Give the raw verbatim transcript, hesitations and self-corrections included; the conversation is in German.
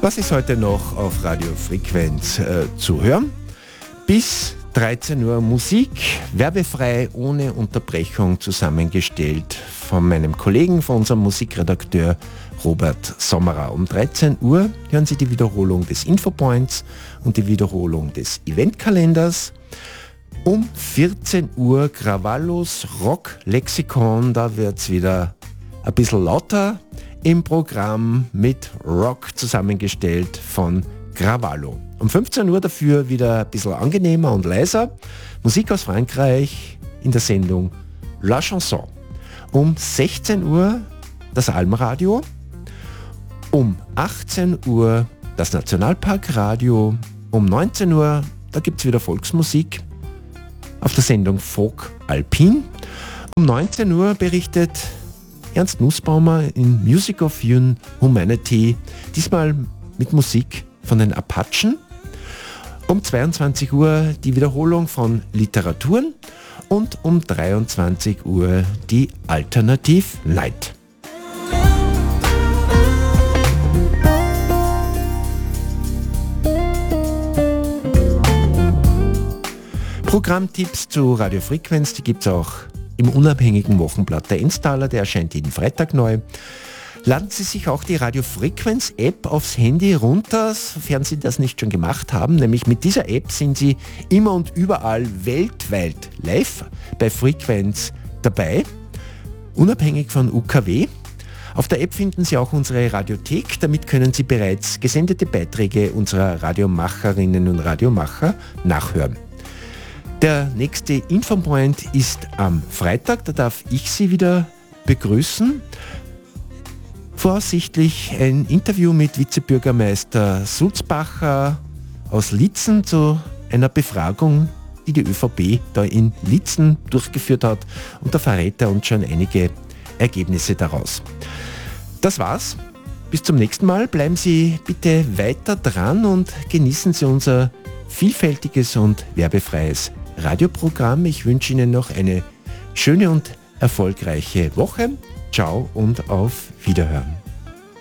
Was ist heute noch auf Radio Frequenz äh, zu hören? Bis dreizehn Uhr Musik, werbefrei, ohne Unterbrechung, zusammengestellt von meinem Kollegen, von unserem Musikredakteur Robert Sommerer. Um dreizehn Uhr hören Sie die Wiederholung des Infopoints und die Wiederholung des Eventkalenders. Um vierzehn Uhr Krawallos Rock-Lexikon, da wird es wieder ein bisschen lauter im Programm mit Rock zusammengestellt von Krawallo. Um fünfzehn Uhr dafür wieder ein bisschen angenehmer und leiser. Musik aus Frankreich in der Sendung La Chanson. Um sechzehn Uhr das Almradio. Um achtzehn Uhr das Nationalparkradio. Um neunzehn Uhr, da gibt es wieder Volksmusik auf der Sendung Folk Alpin. Um neunzehn Uhr berichtet Ernst Nussbaumer in Music of Humanity, diesmal mit Musik von den Apachen. Um zweiundzwanzig Uhr die Wiederholung von Literaturen und um dreiundzwanzig Uhr die Alternative Night. Programmtipps zu Radio Frequenz, die gibt es auch im unabhängigen Wochenblatt der Enztaler, der erscheint jeden Freitag neu. Laden Sie sich auch die Radio Frequenz App aufs Handy runter, sofern Sie das nicht schon gemacht haben. Nämlich mit dieser App sind Sie immer und überall weltweit live bei Frequenz dabei, unabhängig von U K W. Auf der App finden Sie auch unsere Radiothek. Damit können Sie bereits gesendete Beiträge unserer Radiomacherinnen und Radiomacher nachhören. Der nächste Infopoint ist am Freitag, da darf ich Sie wieder begrüßen. Voraussichtlich ein Interview mit Vizebürgermeister Sulzbacher aus Litzen zu einer Befragung, die die ÖVP da in Litzen durchgeführt hat, und da verrät er uns schon einige Ergebnisse daraus. Das war's. Bis zum nächsten Mal. Bleiben Sie bitte weiter dran und genießen Sie unser vielfältiges und werbefreies Radioprogramm. Ich wünsche Ihnen noch eine schöne und erfolgreiche Woche. Ciao und auf Wiederhören.